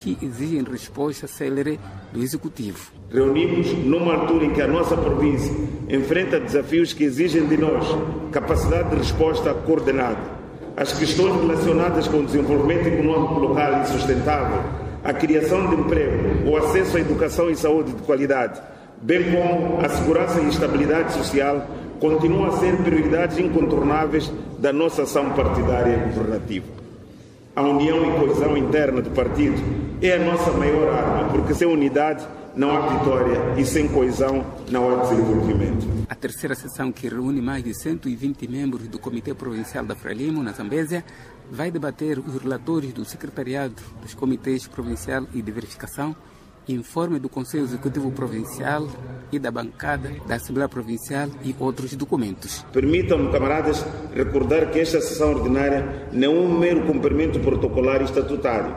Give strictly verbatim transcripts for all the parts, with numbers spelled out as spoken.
que exigem resposta célere do Executivo. Reunimos numa altura em que a nossa província enfrenta desafios que exigem de nós capacidade de resposta coordenada. As questões relacionadas com o desenvolvimento econômico local e sustentável, a criação de emprego, o acesso à educação e saúde de qualidade, bem como a segurança e estabilidade social, continuam a ser prioridades incontornáveis da nossa ação partidária e governativa. A união e coesão interna do partido é a nossa maior arma, porque sem unidade não há vitória e sem coesão não há desenvolvimento. A terceira sessão, que reúne mais de cento e vinte membros do Comitê Provincial da Frelimo, na Zambésia, vai debater os relatórios do Secretariado dos Comitês Provincial e de Verificação, informe do Conselho Executivo Provincial e da bancada da Assembleia Provincial e outros documentos. Permitam-me, camaradas, recordar que esta sessão ordinária não é um mero cumprimento protocolar e estatutário.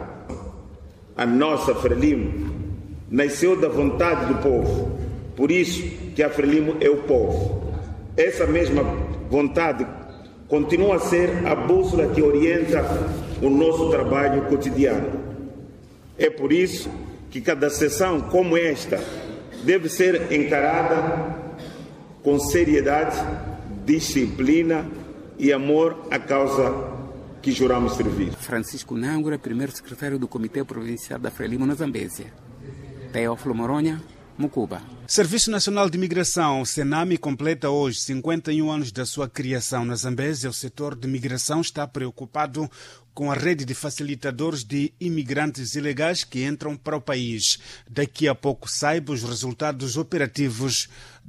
A nossa Frelimo nasceu da vontade do povo, por isso que a Frelimo é o povo. Essa mesma vontade continua a ser a bússola que orienta o nosso trabalho cotidiano. É por isso que cada sessão como esta deve ser encarada com seriedade, disciplina e amor à causa que juramos servir. Francisco Nangura, primeiro secretário do Comitê Provincial da Frelimo na Zambésia. Teófilo Moronha, Mucuba. Serviço Nacional de Imigração, Senami, completa hoje cinquenta e um anos da sua criação na Zambésia. O setor de imigração está preocupado com a rede de facilitadores de imigrantes ilegais que entram para o país. Daqui a pouco saiba os resultados operativos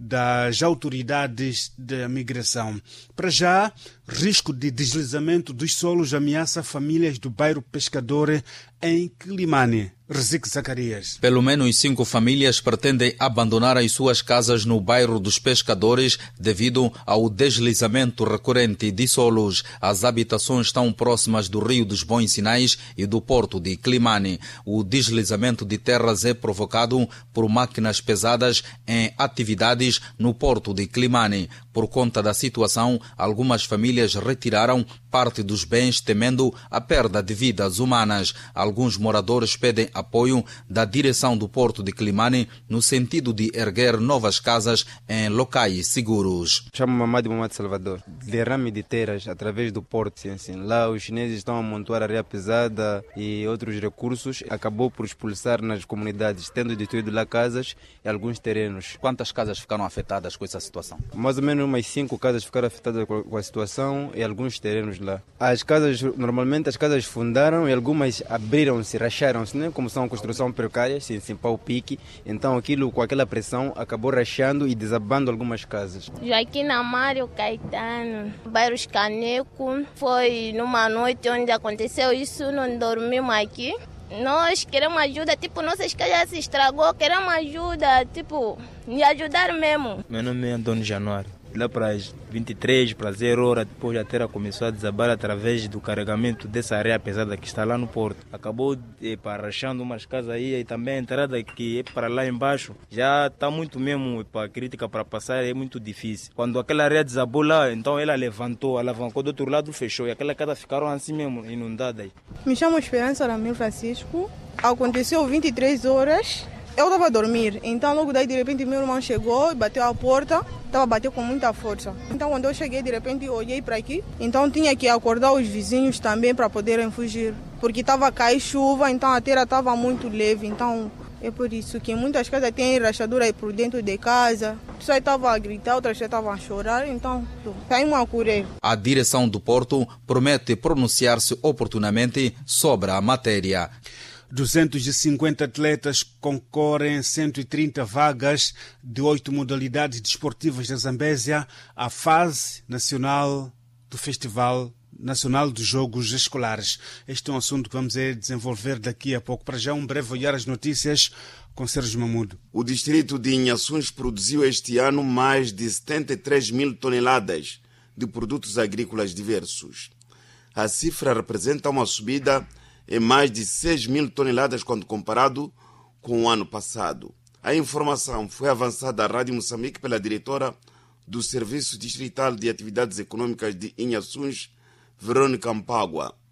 das autoridades de migração. Para já, risco de deslizamento dos solos ameaça famílias do bairro Pescador em Quilimane. Rezique Zacarias. Pelo menos cinco famílias pretendem abandonar as suas casas no bairro dos Pescadores devido ao deslizamento recorrente de solos. As habitações estão próximas do Rio dos Bons Sinais e do porto de Quilimane. O deslizamento de terras é provocado por máquinas pesadas em atividades no porto de Quilimane. Por conta da situação, algumas famílias retiraram parte dos bens temendo a perda de vidas humanas. Alguns moradores pedem apoio da direção do porto de Quilimane no sentido de erguer novas casas em locais seguros. Chamo Mamadi Mamadi Salvador. Derrame de terras através do porto. Sim, sim. Lá os chineses estão a amontoar areia pesada e outros recursos. Acabou por expulsar nas comunidades, tendo destruído lá casas e alguns terrenos. Quantas casas ficaram afetadas com essa situação? Mais ou menos umas cinco casas ficaram afetadas com a situação e alguns terrenos lá. As casas, normalmente as casas fundaram e algumas abriram-se, racharam-se, né? Como são construção precária, sem, sem pau pique. Então aquilo, com aquela pressão, acabou rachando e desabando algumas casas. Joaquim Amário Caetano, bairro Caneco. Foi numa noite onde aconteceu isso, não dormimos aqui. Nós queremos ajuda, tipo, nossas casas se estragou, queremos ajuda, tipo, me ajudar mesmo. Meu nome é Antônio Januário. Lá para as vinte e três, para zero hora, depois a terra começou a desabar através do carregamento dessa areia pesada que está lá no porto. Acabou eh, rachando umas casas aí e também a entrada que é para lá embaixo já está muito mesmo, para a crítica para passar é muito difícil. Quando aquela areia desabou lá, então ela levantou, alavancou do outro lado, fechou e aquela casa ficaram assim mesmo, inundadas. Me chamo Esperança Ramiro Francisco. Aconteceu vinte e três horas. Eu estava a dormir, então logo daí de repente meu irmão chegou, bateu a porta, estava a bater com muita força. Então quando eu cheguei de repente olhei para aqui, então tinha que acordar os vizinhos também para poderem fugir. Porque estava a cair chuva, então a terra estava muito leve, então é por isso que muitas casas têm rachadura aí por dentro de casa. Pessoas estavam a gritar, outras estavam a chorar, então saímos a correr. A direção do porto promete pronunciar-se oportunamente sobre a matéria. duzentos e cinquenta atletas concorrem em cento e trinta vagas de oito modalidades desportivas da Zambésia à fase nacional do Festival Nacional dos Jogos Escolares. Este é um assunto que vamos desenvolver daqui a pouco. Para já, um breve olhar às notícias com Sérgio Mamudo. O distrito de Inhações produziu este ano mais de setenta e três mil toneladas de produtos agrícolas diversos. A cifra representa uma subida em mais de seis mil toneladas quando comparado com o ano passado. A informação foi avançada à Rádio Moçambique pela diretora do Serviço Distrital de Atividades Econômicas de Inhações, Verônica Mpagua.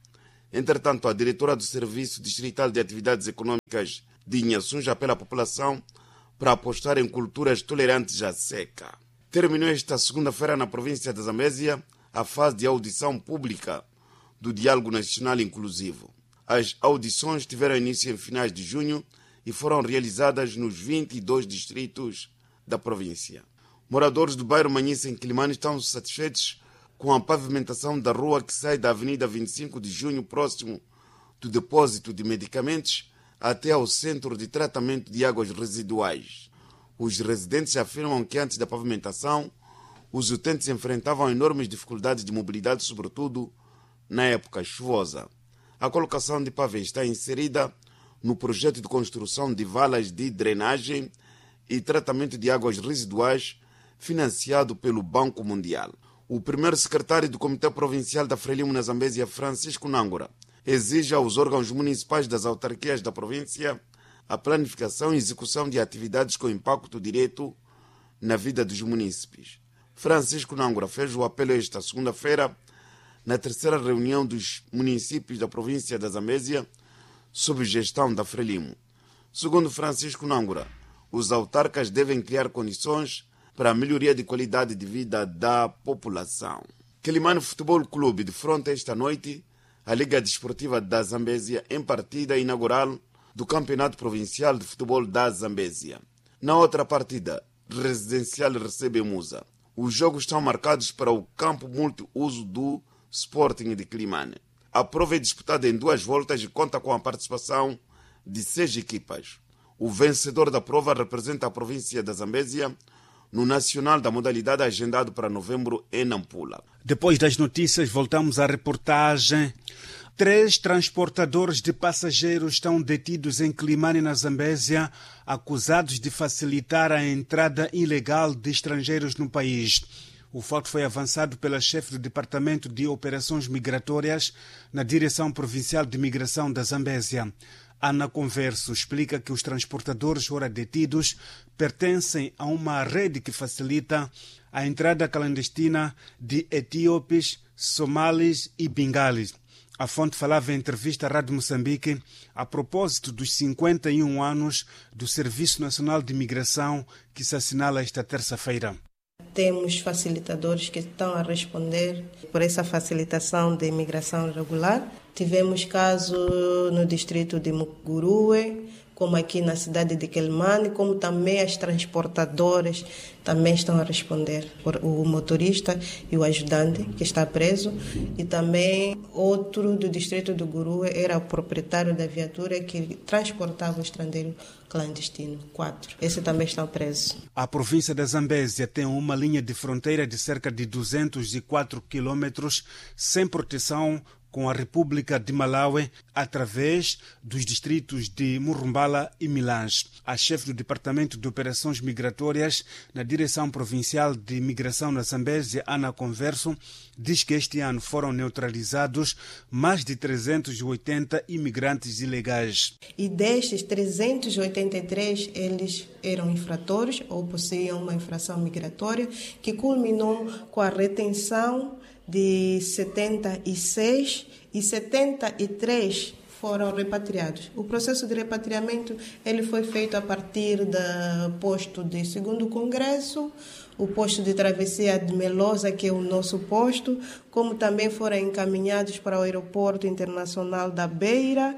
Entretanto, a diretora do Serviço Distrital de Atividades Econômicas de Inhações apela à população para apostar em culturas tolerantes à seca. Terminou esta segunda-feira na província da Zambésia a fase de audição pública do Diálogo Nacional Inclusivo. As audições tiveram início em finais de junho e foram realizadas nos vinte e dois distritos da província. Moradores do bairro Manhissa, em Quilimane, estão satisfeitos com a pavimentação da rua que sai da Avenida vinte e cinco de junho, próximo do depósito de medicamentos, até ao Centro de Tratamento de Águas Residuais. Os residentes afirmam que antes da pavimentação, os utentes enfrentavam enormes dificuldades de mobilidade, sobretudo na época chuvosa. A colocação de pavês está inserida no projeto de construção de valas de drenagem e tratamento de águas residuais financiado pelo Banco Mundial. O primeiro secretário do Comitê Provincial da Frelimo na Zambésia, Francisco Nangura, exige aos órgãos municipais das autarquias da província a planificação e execução de atividades com impacto direto na vida dos munícipes. Francisco Nangura fez o apelo esta segunda-feira na terceira reunião dos municípios da província da Zambésia sob gestão da Frelimo. Segundo Francisco Nangura, os autarcas devem criar condições para a melhoria de qualidade de vida da população. Quilimane Futebol Clube defronta esta noite a Liga Desportiva da Zambésia em partida inaugural do Campeonato Provincial de Futebol da Zambésia. Na outra partida, Residencial recebe Musa. Os jogos estão marcados para o campo multiuso do Sporting de Quilimane. A prova é disputada em duas voltas e conta com a participação de seis equipas. O vencedor da prova representa a província da Zambésia no Nacional da modalidade agendado para novembro em Nampula. Depois das notícias, voltamos à reportagem. Três transportadores de passageiros estão detidos em Quilimane, na Zambésia, acusados de facilitar a entrada ilegal de estrangeiros no país. O fato foi avançado pela chefe do Departamento de Operações Migratórias na Direção Provincial de Migração da Zambésia. Ana Converso explica que os transportadores ora detidos pertencem a uma rede que facilita a entrada clandestina de etíopes, somalis e bengalis. A fonte falava em entrevista à Rádio Moçambique a propósito dos cinquenta e um anos do Serviço Nacional de Imigração que se assinala esta terça-feira. Temos facilitadores que estão a responder por essa facilitação de imigração regular. Tivemos caso no distrito de Mugurue, como aqui na cidade de Quilimane, como também as transportadoras também estão a responder por o motorista e o ajudante que está preso. E também outro do distrito de Gurue era o proprietário da viatura que transportava o estrangeiro clandestino. Quatro. Esse também está preso. A província da Zambésia tem uma linha de fronteira de cerca de duzentos e quatro quilômetros sem proteção com a República de Malawi através dos distritos de Murumbala e Milange. A chefe do Departamento de Operações Migratórias na Direção Provincial de Imigração na Zambésia, Ana Converso, diz que este ano foram neutralizados mais de trezentos e oitenta imigrantes ilegais. E destes trezentos e oitenta e três, eles eram infratores ou possuíam uma infração migratória que culminou com a retenção de setenta e seis e setenta e três foram repatriados. O processo de repatriamento ele foi feito a partir do posto de segundo congresso, o posto de travessia de Melosa, que é o nosso posto, como também foram encaminhados para o aeroporto internacional da Beira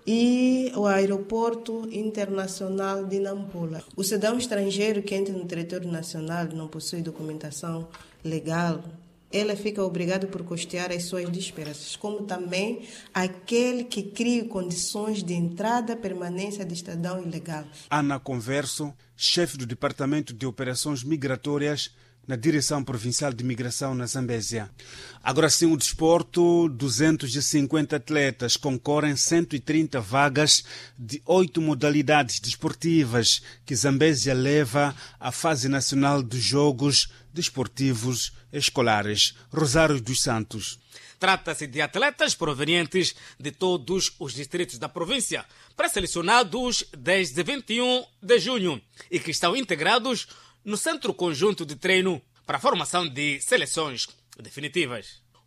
e o aeroporto internacional de Nampula. O cidadão estrangeiro que entra no território nacional não possui documentação legal, ele fica obrigado por custear as suas despesas, como também aquele que cria condições de entrada e permanência de cidadão ilegal. Ana Converso, chefe do Departamento de Operações Migratórias na Direção Provincial de Migração na Zambésia. Agora sim, o desporto, duzentos e cinquenta atletas concorrem cento e trinta vagas de oito modalidades desportivas que Zambésia leva à fase nacional dos Jogos Desportivos Escolares. Rosário dos Santos. Trata-se de atletas provenientes de todos os distritos da província, pré-selecionados desde vinte e um de junho e que estão integrados no Centro Conjunto de Treino para a formação de seleções definitivas.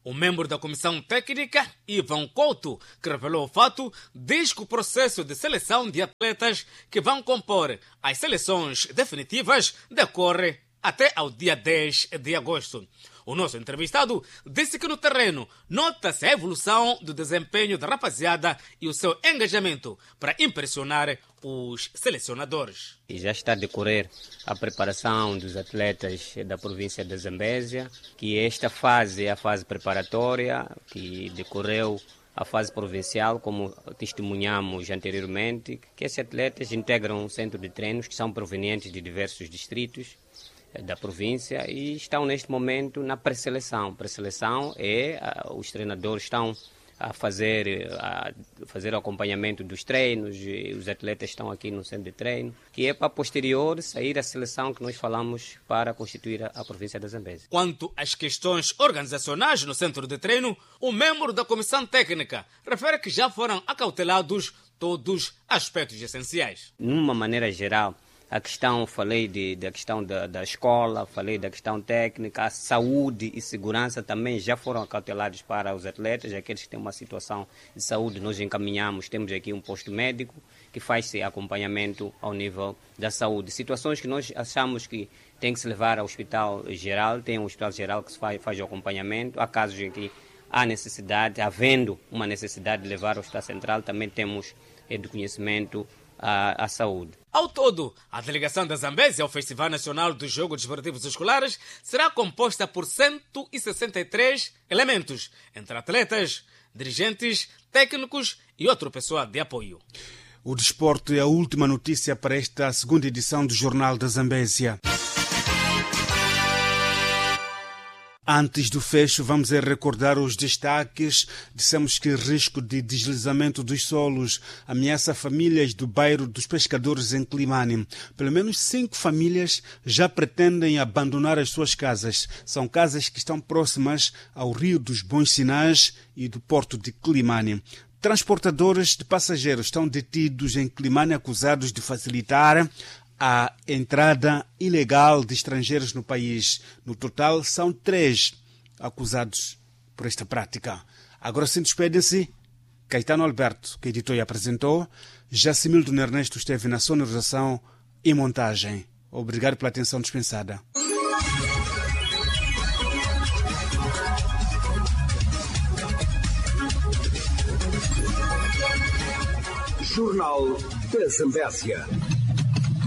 O membro da comissão técnica, Ivan Couto, que revelou o fato, diz que o processo de seleção de atletas que vão compor as seleções definitivas decorre até ao dia dez de agosto. O nosso entrevistado disse que no terreno nota-se a evolução do desempenho da rapaziada e o seu engajamento para impressionar os selecionadores. E já está a decorrer a preparação dos atletas da província de Zambésia, que esta fase é a fase preparatória, que decorreu a fase provincial, como testemunhamos anteriormente, que esses atletas integram um centro de treinos que são provenientes de diversos distritos da província e estão neste momento na pré-seleção. Pré-seleção é, os treinadores estão a fazer, a fazer o acompanhamento dos treinos, e os atletas estão aqui no centro de treino, que é para posterior sair a seleção que nós falamos para constituir a, a província da Zambésia. Quanto às questões organizacionais no centro de treino, o membro da comissão técnica refere que já foram acautelados todos os aspectos essenciais. Numa maneira geral, a questão, falei de, da questão da, da escola, falei da questão técnica, a saúde e segurança também já foram acautelados para os atletas, aqueles que têm uma situação de saúde nós encaminhamos, temos aqui um posto médico que faz acompanhamento ao nível da saúde. Situações que nós achamos que tem que se levar ao hospital geral, tem um hospital geral que se faz, faz o acompanhamento, há casos em que há necessidade, havendo uma necessidade de levar ao hospital central, também temos é, de conhecimento à saúde. Ao todo, a delegação da Zambésia ao Festival Nacional dos Jogos Desportivos Escolares será composta por cento e sessenta e três elementos, entre atletas, dirigentes, técnicos e outro pessoal de apoio. O desporto é a última notícia para esta segunda edição do Jornal da Zambésia. Antes do fecho, vamos a recordar os destaques. Dissemos que risco de deslizamento dos solos ameaça famílias do bairro dos Pescadores em Climane. Pelo menos cinco famílias já pretendem abandonar as suas casas. São casas que estão próximas ao Rio dos Bons Sinais e do porto de Climane. Transportadores de passageiros estão detidos em Climane acusados de facilitar a entrada ilegal de estrangeiros no país. No total, são três acusados por esta prática. Agora sim, despedem-se Caetano Alberto, que editou e apresentou. Jacimildo Ernesto esteve na sonorização e montagem. Obrigado pela atenção dispensada. Jornal da Zambésia.